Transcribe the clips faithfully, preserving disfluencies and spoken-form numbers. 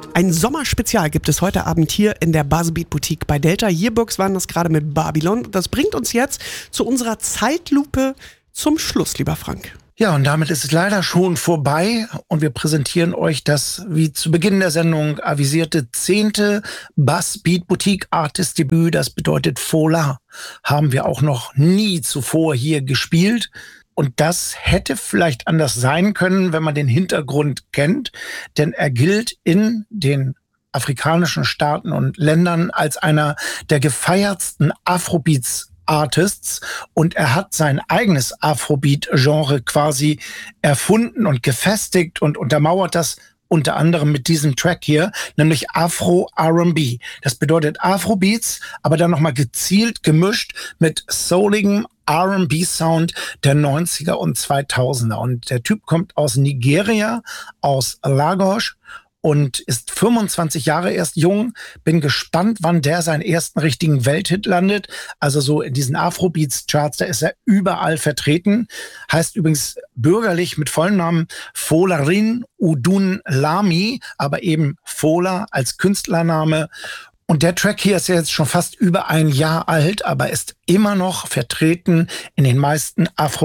Ein Sommerspezial gibt es heute Abend hier in der Buzzbeat Boutique bei Delta. Yearbooks waren das gerade mit Babylon. Das bringt uns jetzt zu unserer Zeitlupe zum Schluss, lieber Frank. Ja, und damit ist es leider schon vorbei und wir präsentieren euch das, wie zu Beginn der Sendung avisierte, zehnte Buzzbeat Boutique Artist Debüt. Das bedeutet Fola. Haben wir auch noch nie zuvor hier gespielt. Und das hätte vielleicht anders sein können, wenn man den Hintergrund kennt. Denn er gilt in den afrikanischen Staaten und Ländern als einer der gefeiertsten Afrobeats Artists, und er hat sein eigenes Afrobeat-Genre quasi erfunden und gefestigt und untermauert das unter anderem mit diesem Track hier, nämlich Afro-R and B. Das bedeutet Afrobeats, aber dann nochmal gezielt gemischt mit souligem R and B-Sound der neunziger und zweitausender. Und der Typ kommt aus Nigeria, aus Lagos, und ist fünfundzwanzig Jahre erst jung. Bin gespannt, wann der seinen ersten richtigen Welthit landet. Also so in diesen Afrobeats-Charts, da ist er überall vertreten. Heißt übrigens bürgerlich mit vollem Namen Folarin Udun Lami, aber eben Fola als Künstlername. Und der Track hier ist ja jetzt schon fast über ein Jahr alt, aber ist immer noch vertreten in den meisten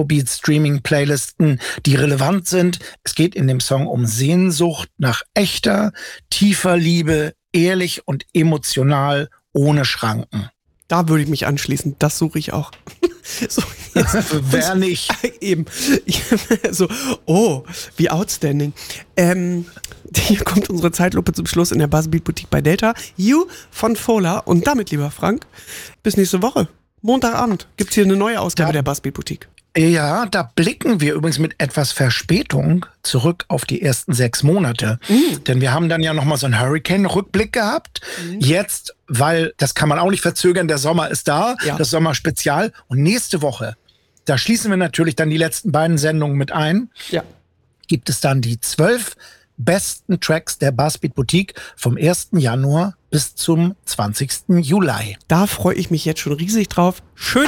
Afrobeat-Streaming-Playlisten, die relevant sind. Es geht in dem Song um Sehnsucht nach echter, tiefer Liebe, ehrlich und emotional, ohne Schranken. Da würde ich mich anschließen. Das suche ich auch. So, jetzt. Wer nicht? Eben. So, oh, wie outstanding. Ähm, hier kommt unsere Zeitlupe zum Schluss in der Buzzbeat Boutique bei Delta. You von Fola. Und damit, lieber Frank, bis nächste Woche. Montagabend gibt's hier eine neue Ausgabe ja. der Buzzbeat Boutique. Ja, da blicken wir übrigens mit etwas Verspätung zurück auf die ersten sechs Monate. Mhm. Denn wir haben dann ja nochmal so einen Hurricane-Rückblick gehabt. Mhm. Jetzt, weil, das kann man auch nicht verzögern, der Sommer ist da, ja. das Sommerspezial. Und nächste Woche, da schließen wir natürlich dann die letzten beiden Sendungen mit ein. Ja. Gibt es dann die zwölf besten Tracks der Buzzbeat Boutique vom ersten Januar bis zum zwanzigsten Juli. Da freue ich mich jetzt schon riesig drauf. Schön.